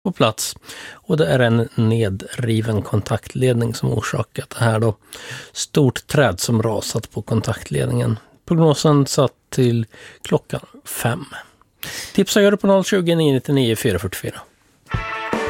på plats. Och det är en nedriven kontaktledning som orsakat det här då. Stort träd som rasat på kontaktledningen. Prognosen satt till klockan 5. Tipsa gör det på 020 999 444.